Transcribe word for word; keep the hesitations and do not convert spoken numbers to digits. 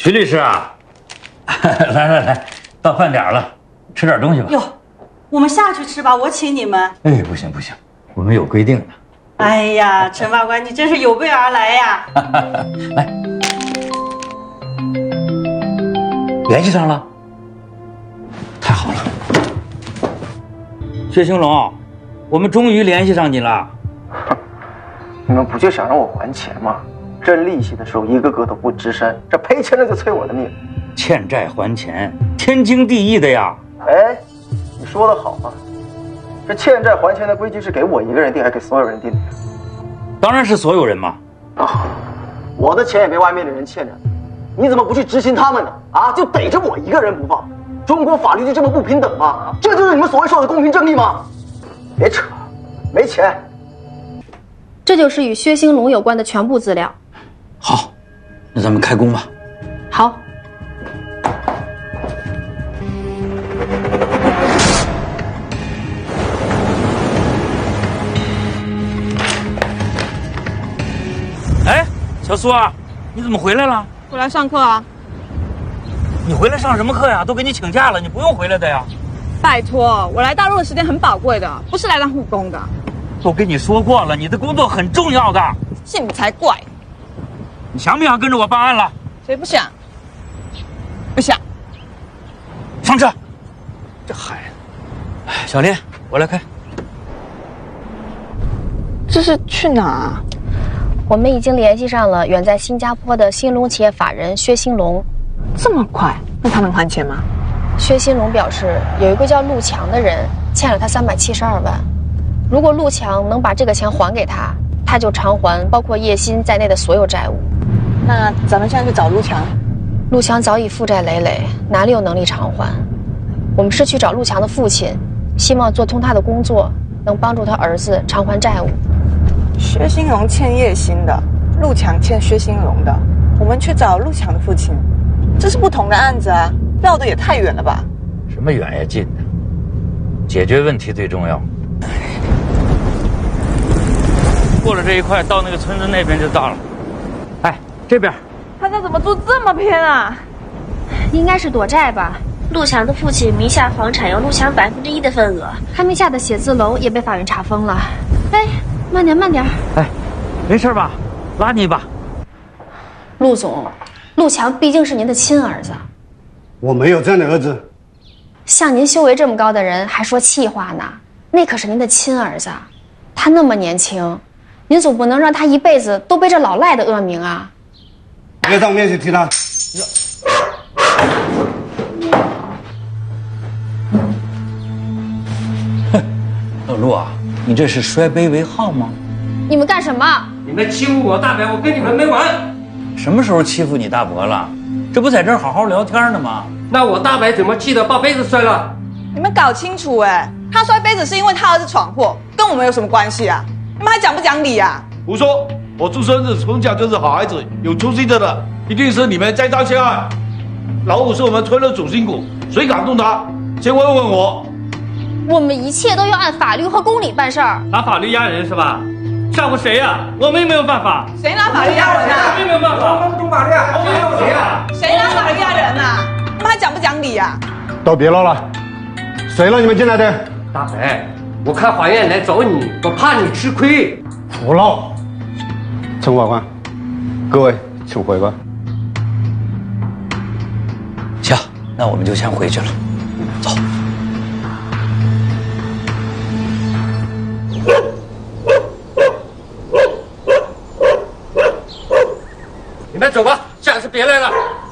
徐律师啊，来来来，到饭点了，吃点东西吧。 哟，我们下去吃吧，我请你们。 哎，不行不行，我们有规定的。 哎呀，陈法官，你真是有备而来呀！ 来，联系上了，太好了。薛兴龙，我们终于联系上你了。 你们不就想让我还钱吗？挣利息的时候一个个都不吱声，这赔钱了就催我的命。 欠债还钱，天经地义的呀。 哎，你说的好啊，这欠债还钱的规矩是给我一个人定，还是给所有人定的？ 当然是所有人嘛。 啊，我的钱也被外面的人欠着，你怎么不去执行他们呢？啊，就逮着我一个人不放？中国法律就这么不平等吗？这就是你们所谓说的公平正义吗？别扯，没钱。 这就是与薛兴龙有关的全部资料。 好，那咱们开工吧。 好。 哎，小苏啊，你怎么回来了？ 我来上课啊。 你回来上什么课呀？都给你请假了，你不用回来的呀。 拜托，我来大陆的时间很宝贵的，不是来当护工的。 都跟你说过了，你的工作很重要的。 是你才怪。 你想不想跟着我办案了？ 谁不想？不想。 上车。这孩子，哎，小林，我来开。 这是去哪啊？ 我们已经联系上了远在新加坡的兴隆企业法人薛兴龙。 这么快？那他能还钱吗？ 薛兴龙表示，有一个叫陆强的人欠了他三百七十二万，如果陆强能把这个钱还给他，他就偿还包括叶鑫在内的所有债务。 那咱们现在去找陆强。 陆强早已负债累累，哪里有能力偿还？我们是去找陆强的父亲，希望做通他的工作，能帮助他儿子偿还债务。 薛兴龙欠叶鑫的，陆强欠薛兴龙的，我们去找陆强的父亲，这是不同的案子啊，绕得也太远了吧？ 什么远呀近的，解决问题最重要。过了这一块，到那个村子那边就到了。哎，这边。 他家怎么住这么偏啊？ 应该是躲债吧。 陆强的父亲名下房产有陆强百分之一的份额， 他名下的写字楼也被法院查封了。哎，慢点慢点。 哎，没事吧？拉你一把。 陆总，陆强毕竟是您的亲儿子。 我没有这样的儿子。 像您修为这么高的人还说气话呢？那可是您的亲儿子，他那么年轻，您总不能让他一辈子都背着老赖的恶名啊！ 别在我面前提他。 老陆啊，你这是摔杯为号吗？ 你们干什么？ 你们欺负我大伯，我跟你们没完！ 什么时候欺负你大伯了？这不在这儿好好聊天呢吗？ 那我大伯怎么气得把杯子摔了？ 你们搞清楚哎、欸，他摔杯子是因为他儿子闯祸，跟我们有什么关系啊？你们还讲不讲理啊？ 胡说！我出生日从小就是好孩子，有出息的了，一定是你们栽赃陷害。老五是我们村的主心骨，谁敢动他？先问问我。 我们一切都要按法律和公理办事儿。 拿法律压人是吧？吓唬谁呀？我们又没有办法。 谁拿法律压人啊？ 我们没有办法。 我们懂法律啊！ 我们有谁啊？ 谁拿法律压人啊？你们还讲不讲理啊？ 都别闹了，谁让你们进来的？ 大伯，我看法院来找你，我怕你吃亏。 不闹。陈法官，各位请回吧。 行，那我们就先回去了。走。 你们走吧，下次别来了。